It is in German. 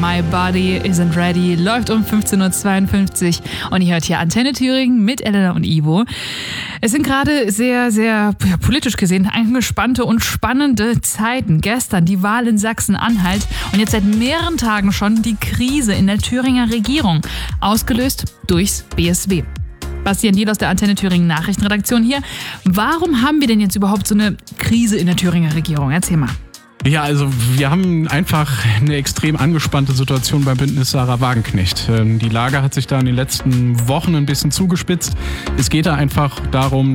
My Body Isn't Ready, läuft um 15.52 Uhr und ihr hört hier Antenne Thüringen mit Elena und Ivo. Es sind gerade sehr, sehr politisch gesehen angespannte und spannende Zeiten. Gestern die Wahl in Sachsen-Anhalt und jetzt seit mehreren Tagen schon die Krise in der Thüringer Regierung, ausgelöst durchs BSW. Bastian Diel aus der Antenne Thüringen Nachrichtenredaktion hier. Warum haben wir denn jetzt überhaupt so eine Krise in der Thüringer Regierung? Erzähl mal. Ja, also wir haben einfach eine extrem angespannte Situation beim Bündnis Sarah Wagenknecht. Die Lage hat sich da in den letzten Wochen ein bisschen zugespitzt. Es geht da einfach darum,